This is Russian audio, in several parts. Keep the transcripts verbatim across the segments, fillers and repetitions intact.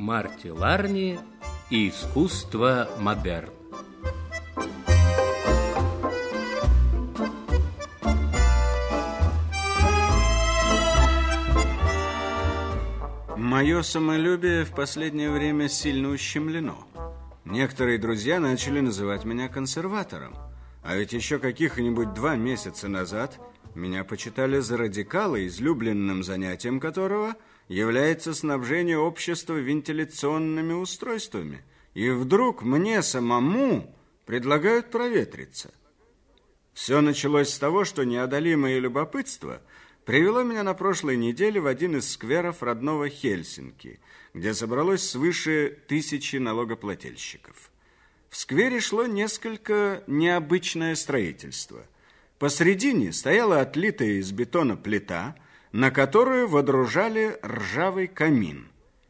Марти Ларни и искусство модерн. Мое самолюбие в последнее время сильно ущемлено. Некоторые друзья начали называть меня консерватором. А ведь еще каких-нибудь два месяца назад меня почитали за радикала, излюбленным занятием которого является снабжение общества вентиляционными устройствами. И вдруг мне самому предлагают проветриться. Все началось с того, что неодолимое любопытство привело меня на прошлой неделе в один из скверов родного Хельсинки, где собралось свыше тысячи налогоплательщиков. В сквере шло несколько необычное строительство. Посредине стояла отлитая из бетона плита, на которую водружали ржавый камин.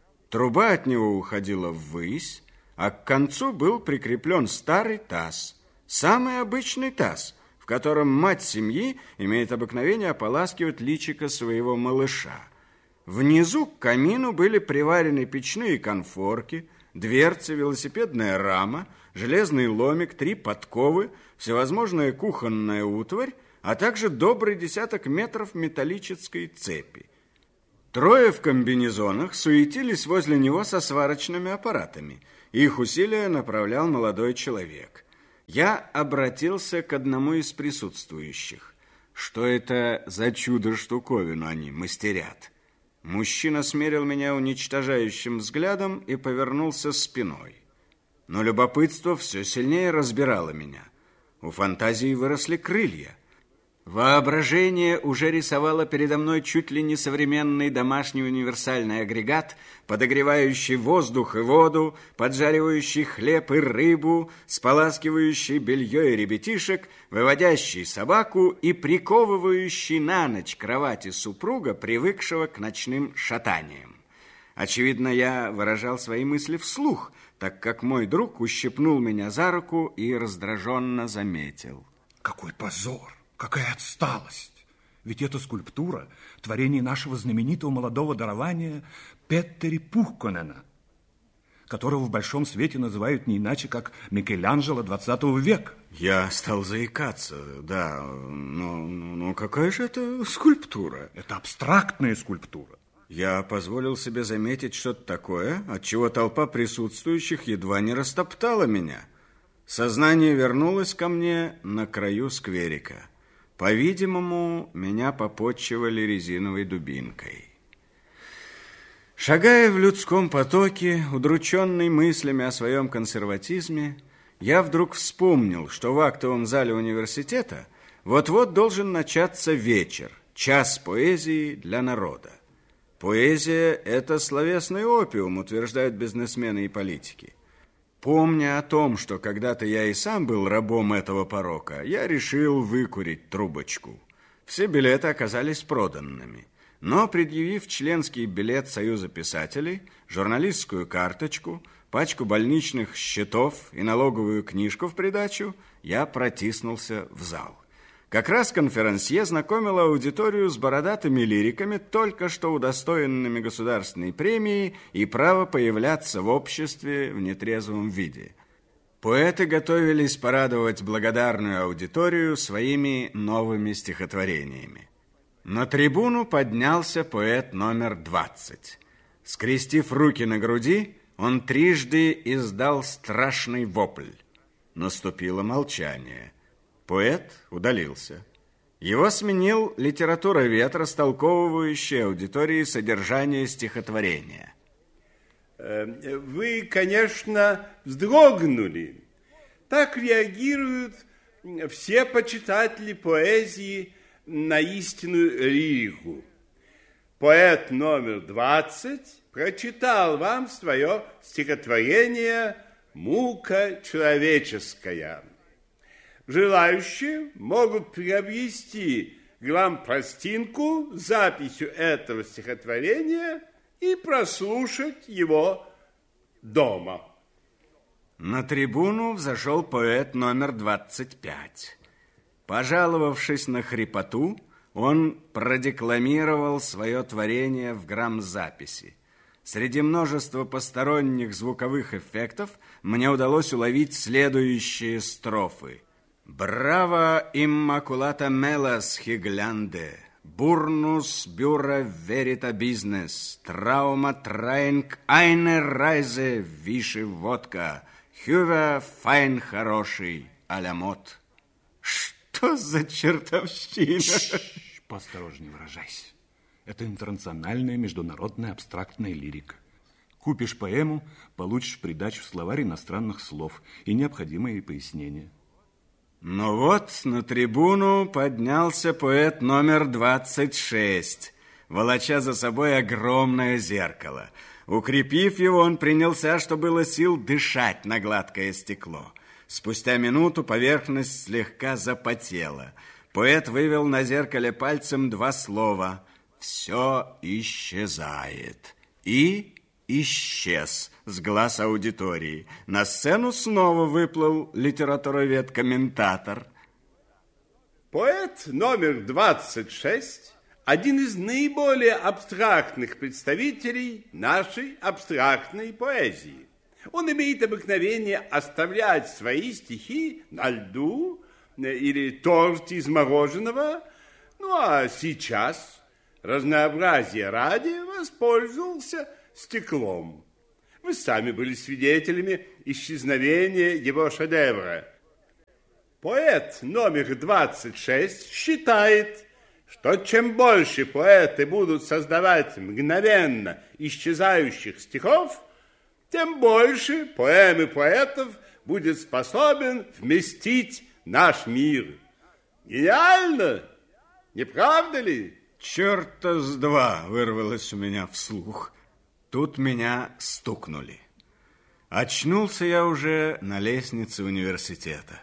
Труба от него уходила ввысь, а к концу был прикреплен старый таз, самый обычный таз, в котором мать семьи имеет обыкновение ополаскивать личико своего малыша. Внизу к камину были приварены печные конфорки, дверцы, велосипедная рама, железный ломик, три подковы, всевозможная кухонная утварь, а также добрый десяток метров металлической цепи. Трое в комбинезонах суетились возле него со сварочными аппаратами. Их усилия направлял молодой человек. Я обратился к одному из присутствующих. Что это за чудо-штуковину они мастерят? Мужчина смерил меня уничтожающим взглядом и повернулся спиной. Но любопытство все сильнее разбирало меня. У фантазии выросли крылья. Воображение уже рисовало передо мной чуть ли не современный домашний универсальный агрегат, подогревающий воздух и воду, поджаривающий хлеб и рыбу, споласкивающий белье и ребятишек, выводящий собаку и приковывающий на ночь кровати супруга, привыкшего к ночным шатаниям. Очевидно, я выражал свои мысли вслух, так как мой друг ущипнул меня за руку и раздраженно заметил. Какой позор! Какая отсталость! Ведь это скульптура – творение нашего знаменитого молодого дарования Петтери Пухконена, которого в большом свете называют не иначе, как Микеланджело двадцатого века. Я стал заикаться, да, но, но какая же это скульптура? Это абстрактная скульптура. Я позволил себе заметить что-то такое, отчего толпа присутствующих едва не растоптала меня. Сознание вернулось ко мне на краю скверика. По-видимому, меня попотчевали резиновой дубинкой. Шагая в людском потоке, удрученный мыслями о своем консерватизме, я вдруг вспомнил, что в актовом зале университета вот-вот должен начаться вечер, час поэзии для народа. Поэзия – это словесный опиум, утверждают бизнесмены и политики. Помня о том, что когда-то я и сам был рабом этого порока, я решил выкурить трубочку. Все билеты оказались проданными. Но, предъявив членский билет Союза писателей, журналистскую карточку, пачку больничных счетов и налоговую книжку в придачу, я протиснулся в зал. Как раз конферансье знакомил аудиторию с бородатыми лириками, только что удостоенными государственной премии и право появляться в обществе в нетрезвом виде. Поэты готовились порадовать благодарную аудиторию своими новыми стихотворениями. На трибуну поднялся поэт номер двадцать. Скрестив руки на груди, он трижды издал страшный вопль. Наступило молчание. Поэт удалился. Его сменил литературовед, растолковывающий аудитории содержание стихотворения. Вы, конечно, вздрогнули. Так реагируют все почитатели поэзии на истинную лирику. Поэт номер двадцать прочитал вам свое стихотворение «Мука человеческая». Желающие могут приобрести грампластинку с записью этого стихотворения и прослушать его дома. На трибуну взошел поэт номер двадцать пять. Пожаловавшись на хрипоту, он продекламировал свое творение в грамзаписи. Среди множества посторонних звуковых эффектов мне удалось уловить следующие строфы. «Браво иммакулата мелас хиглянде, бурнус бюра верита бизнес, траума траинг айне райзе виши водка, хюве файн хороший а-ля мод». Что за чертовщина? Ш-ш-ш, поосторожнее выражайся. Это интернациональная международная абстрактная лирика. Купишь поэму, получишь в придачу словарь иностранных слов и необходимые пояснения. Ну вот, на трибуну поднялся поэт номер двадцать шесть, волоча за собой огромное зеркало. Укрепив его, он принялся, что было сил, дышать на гладкое стекло. Спустя минуту поверхность слегка запотела. Поэт вывел на зеркале пальцем два слова «Все исчезает» и исчез с глаз аудитории. На сцену снова выплыл литературовед-комментатор. Поэт номер двадцать шесть – один из наиболее абстрактных представителей нашей абстрактной поэзии. Он имеет обыкновение оставлять свои стихи на льду или торте из мороженого. Ну, а сейчас, разнообразие ради, воспользовался стеклом. Вы сами были свидетелями исчезновения его шедевра. Поэт номер двадцать шесть считает, что чем больше поэты будут создавать мгновенно исчезающих стихов, тем больше поэмы поэтов будет способен вместить наш мир. Гениально, не правда ли? Черта с два вырвалось у меня вслух. Тут меня стукнули. Очнулся я уже на лестнице университета.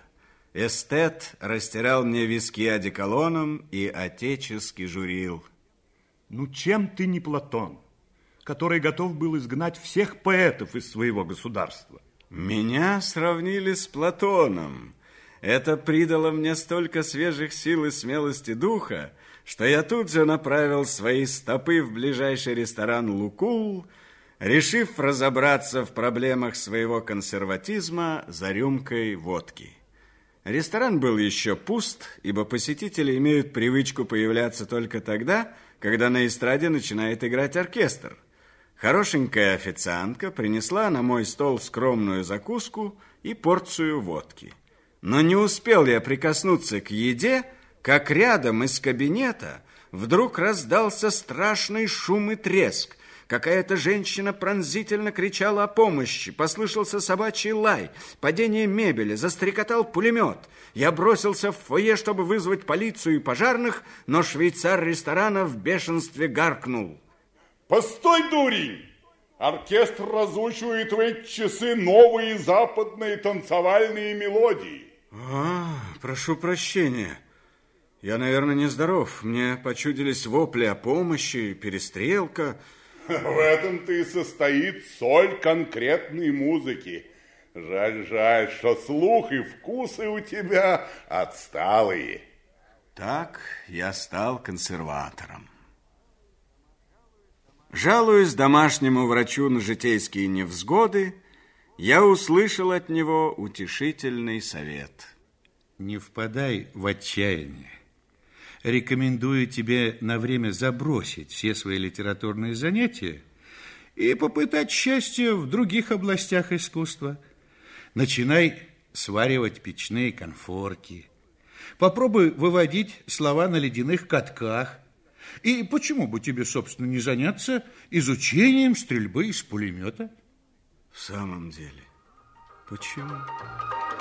Эстет растирал мне виски одеколоном и отечески журил. Ну, чем ты не Платон, который готов был изгнать всех поэтов из своего государства? Меня сравнили с Платоном. Это придало мне столько свежих сил и смелости духа, что я тут же направил свои стопы в ближайший ресторан «Лукул», решив разобраться в проблемах своего консерватизма за рюмкой водки. Ресторан был еще пуст, ибо посетители имеют привычку появляться только тогда, когда на эстраде начинает играть оркестр. Хорошенькая официантка принесла на мой стол скромную закуску и порцию водки. Но не успел я прикоснуться к еде, как рядом из кабинета вдруг раздался страшный шум и треск. Какая-то женщина пронзительно кричала о помощи, послышался собачий лай, падение мебели, застрекотал пулемет. Я бросился в фойе, чтобы вызвать полицию и пожарных, но швейцар ресторана в бешенстве гаркнул: «Постой, дурень! Оркестр разучивает в эти часы новые западные танцевальные мелодии». А, прошу прощения. Я, наверное, нездоров. Мне почудились вопли о помощи, перестрелка. В этом-то и состоит соль конкретной музыки. Жаль, жаль, что слух и вкусы у тебя отсталые. Так я стал консерватором. Жалуясь домашнему врачу на житейские невзгоды, я услышал от него утешительный совет. Не впадай в отчаяние. Рекомендую тебе на время забросить все свои литературные занятия и попытать счастье в других областях искусства. Начинай сваривать печные конфорки. Попробуй выводить слова на ледяных катках. И почему бы тебе, собственно, не заняться изучением стрельбы из пулемета? В самом деле, почему?